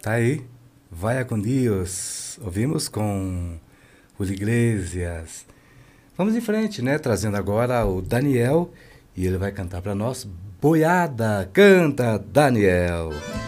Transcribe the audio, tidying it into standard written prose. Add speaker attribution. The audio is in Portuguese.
Speaker 1: Tá aí, Vai com Deus. Ouvimos com Julio Iglesias. Vamos em frente, né? Trazendo agora o Daniel e ele vai cantar para nós Boiada. Canta, Daniel.